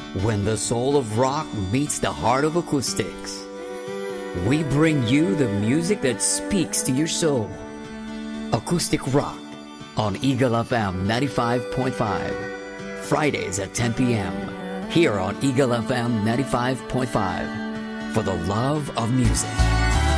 When the soul of rock meets the heart of acoustics, we bring you the music that speaks to your soul. Acoustic Rock on Eagle FM 95.5. Fridays at 10 p.m. here on Eagle FM 95.5 for the love of music.